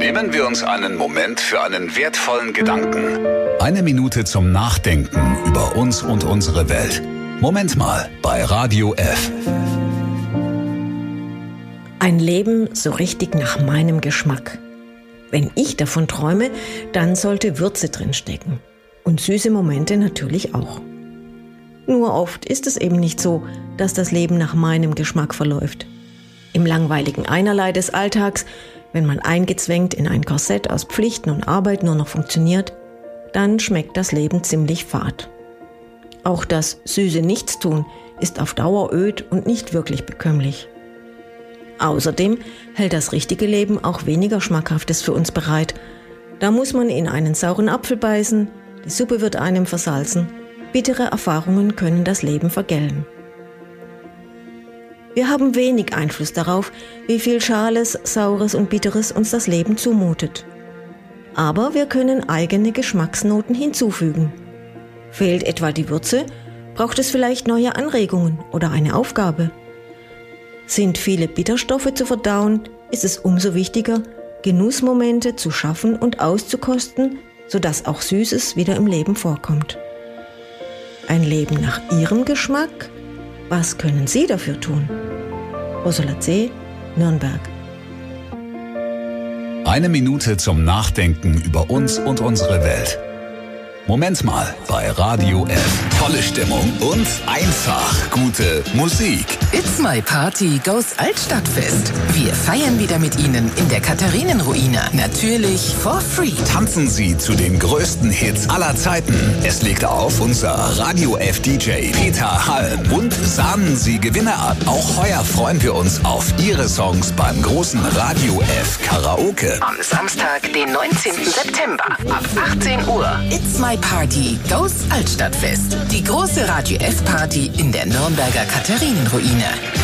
Nehmen wir uns einen Moment für einen wertvollen Gedanken. Eine Minute zum Nachdenken über uns und unsere Welt. Moment mal bei Radio F. Ein Leben so richtig nach meinem Geschmack. Wenn ich davon träume, dann sollte Würze drinstecken. Und süße Momente natürlich auch. Nur oft ist es eben nicht so, dass das Leben nach meinem Geschmack verläuft. Im langweiligen Einerlei des Alltags, wenn man eingezwängt in ein Korsett aus Pflichten und Arbeit nur noch funktioniert, dann schmeckt das Leben ziemlich fad. Auch das süße Nichtstun ist auf Dauer öd und nicht wirklich bekömmlich. Außerdem hält das richtige Leben auch weniger Schmackhaftes für uns bereit. Da muss man in einen sauren Apfel beißen, die Suppe wird einem versalzen, bittere Erfahrungen können das Leben vergällen. Wir haben wenig Einfluss darauf, wie viel Schales, Saures und Bitteres uns das Leben zumutet. Aber wir können eigene Geschmacksnoten hinzufügen. Fehlt etwa die Würze, braucht es vielleicht neue Anregungen oder eine Aufgabe. Sind viele Bitterstoffe zu verdauen, ist es umso wichtiger, Genussmomente zu schaffen und auszukosten, sodass auch Süßes wieder im Leben vorkommt. Ein Leben nach Ihrem Geschmack? Was können Sie dafür tun? Ursula C., Nürnberg. Eine Minute zum Nachdenken über uns und unsere Welt. Moment mal bei Radio F. Tolle Stimmung und einfach gute Musik. It's My Party goes Altstadtfest. Wir feiern wieder mit Ihnen in der Katharinenruine. Natürlich for free. Tanzen Sie zu den größten Hits aller Zeiten. Es legt auf unser Radio F DJ Peter Halm. Und sahnen Sie Gewinner ab. Auch heuer freuen wir uns auf Ihre Songs beim großen Radio F Karaoke. Am Samstag, den 19. September ab 18 Uhr. It's My Party goes Altstadtfest. Die große Radio F Party in der Nürnberger Katharinenruine.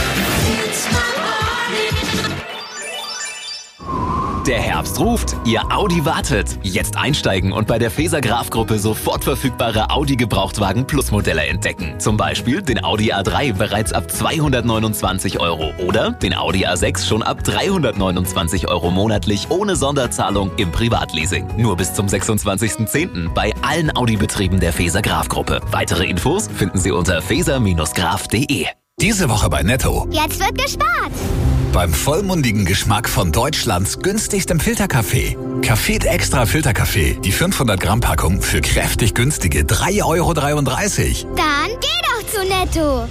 Der Herbst ruft, Ihr Audi wartet. Jetzt einsteigen und bei der Feser Graf Gruppe sofort verfügbare Audi Gebrauchtwagen Plus Modelle entdecken. Zum Beispiel den Audi A3 bereits ab 229 € oder den Audi A6 schon ab 329 € monatlich ohne Sonderzahlung im Privatleasing. Nur bis zum 26.10. bei allen Audi-Betrieben der Feser Graf Gruppe. Weitere Infos finden Sie unter feser-graf.de. Diese Woche bei Netto. Jetzt wird gespart! Beim vollmundigen Geschmack von Deutschlands günstigstem Filterkaffee. Café Extra Filterkaffee. Die 500 Gramm Packung für kräftig günstige 3,33 €. Dann geh doch zu Netto!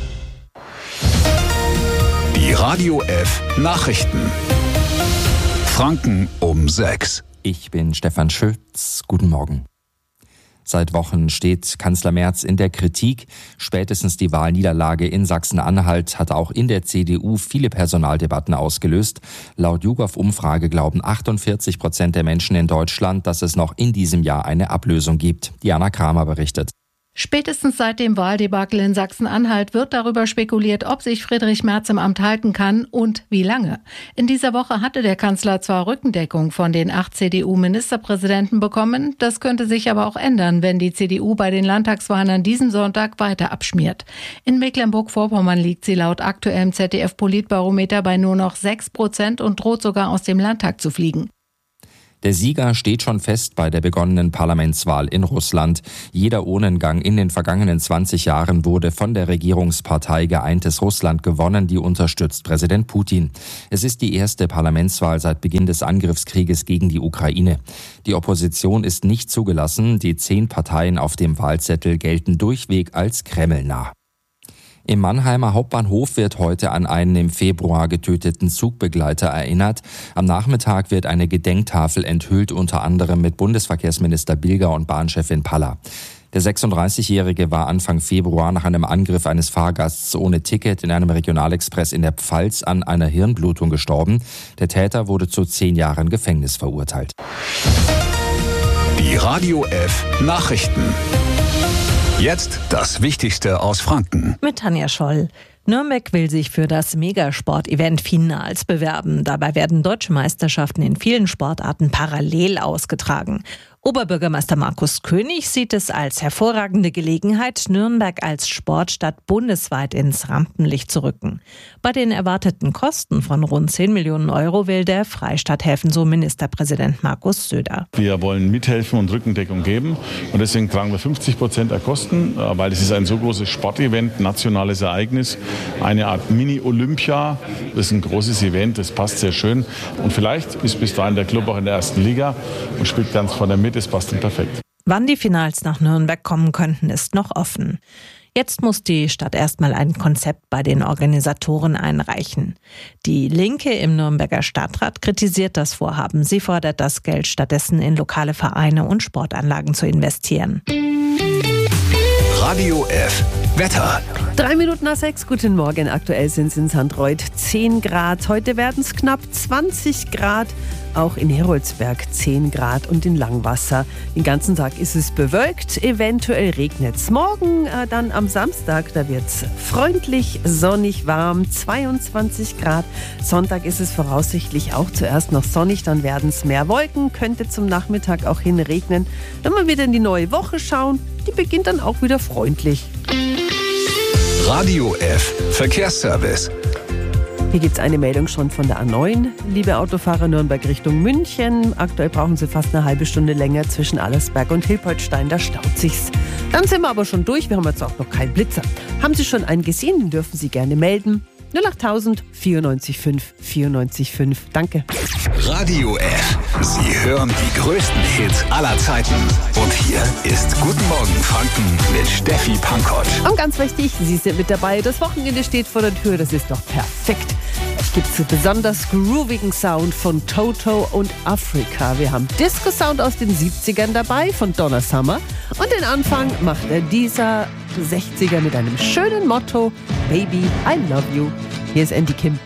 Die Radio F Nachrichten. Franken um 6. Ich bin Stefan Schütz. Guten Morgen. Seit Wochen steht Kanzler Merz in der Kritik. Spätestens die Wahlniederlage in Sachsen-Anhalt hat auch in der CDU viele Personaldebatten ausgelöst. Laut YouGov-Umfrage glauben 48% der Menschen in Deutschland, dass es noch in diesem Jahr eine Ablösung gibt. Diana Kramer berichtet. Spätestens seit dem Wahldebakel in Sachsen-Anhalt wird darüber spekuliert, ob sich Friedrich Merz im Amt halten kann und wie lange. In dieser Woche hatte der Kanzler zwar Rückendeckung von den 8 CDU-Ministerpräsidenten bekommen, das könnte sich aber auch ändern, wenn die CDU bei den Landtagswahlen an diesem Sonntag weiter abschmiert. In Mecklenburg-Vorpommern liegt sie laut aktuellem ZDF-Politbarometer bei nur noch 6% und droht sogar aus dem Landtag zu fliegen. Der Sieger steht schon fest bei der begonnenen Parlamentswahl in Russland. Jeder Urnengang in den vergangenen 20 Jahren wurde von der Regierungspartei Geeintes Russland gewonnen, die unterstützt Präsident Putin. Es ist die erste Parlamentswahl seit Beginn des Angriffskrieges gegen die Ukraine. Die Opposition ist nicht zugelassen. Die 10 Parteien auf dem Wahlzettel gelten durchweg als kremlnah. Im Mannheimer Hauptbahnhof wird heute an einen im Februar getöteten Zugbegleiter erinnert. Am Nachmittag wird eine Gedenktafel enthüllt, unter anderem mit Bundesverkehrsminister Bilger und Bahnchefin Paller. Der 36-Jährige war Anfang Februar nach einem Angriff eines Fahrgasts ohne Ticket in einem Regionalexpress in der Pfalz an einer Hirnblutung gestorben. Der Täter wurde zu 10 Jahren Gefängnis verurteilt. Die Radio F Nachrichten. Jetzt das Wichtigste aus Franken. Mit Tanja Scholl. Nürnberg will sich für das Megasport-Event Finals bewerben. Dabei werden deutsche Meisterschaften in vielen Sportarten parallel ausgetragen. Oberbürgermeister Markus König sieht es als hervorragende Gelegenheit, Nürnberg als Sportstadt bundesweit ins Rampenlicht zu rücken. Bei den erwarteten Kosten von rund 10 Millionen Euro will der Freistaat helfen, so Ministerpräsident Markus Söder. Wir wollen mithelfen und Rückendeckung geben und deswegen tragen wir 50% der Kosten, weil es ist ein so großes Sportevent, nationales Ereignis, eine Art Mini-Olympia. Das ist ein großes Event, das passt sehr schön und vielleicht ist bis dahin der Club auch in der ersten Liga und spielt ganz von der Mitte. Das passt dann perfekt. Wann die Finals nach Nürnberg kommen könnten, ist noch offen. Jetzt muss die Stadt erstmal ein Konzept bei den Organisatoren einreichen. Die Linke im Nürnberger Stadtrat kritisiert das Vorhaben. Sie fordert, das Geld stattdessen in lokale Vereine und Sportanlagen zu investieren. Radio F. Wetter. 6:03, guten Morgen. Aktuell sind es in Sandreuth 10 Grad. Heute werden es knapp 20 Grad. Auch in Heroldsberg 10 Grad und in Langwasser. Den ganzen Tag ist es bewölkt, eventuell regnet es. Morgen, dann am Samstag, da wird es freundlich, sonnig, warm, 22 Grad. Sonntag ist es voraussichtlich auch zuerst noch sonnig, dann werden es mehr Wolken, könnte zum Nachmittag auch hin regnen. Wenn wir wieder in die neue Woche schauen, die beginnt dann auch wieder freundlich. Radio F. Verkehrsservice. Hier gibt es eine Meldung schon von der A9. Liebe Autofahrer, Nürnberg Richtung München. Aktuell brauchen Sie fast eine halbe Stunde länger zwischen Allersberg und Hilpoltstein. Da staut sich's. Dann sind wir aber schon durch. Wir haben jetzt auch noch keinen Blitzer. Haben Sie schon einen gesehen? Den dürfen Sie gerne melden. 08000 94 5 94 5. Danke. Radio F. Sie hören die größten Hits aller Zeiten. Und hier ist Guten Morgen Franken mit Steffi Pankott. Und ganz wichtig, Sie sind mit dabei. Das Wochenende steht vor der Tür. Das ist doch perfekt. Es gibt einen besonders groovigen Sound von Toto und Afrika. Wir haben Disco-Sound aus den 70ern dabei von Donna Summer. Und den Anfang macht dieser 60er mit einem schönen Motto: Baby, I love you. Hier ist Andy Kim.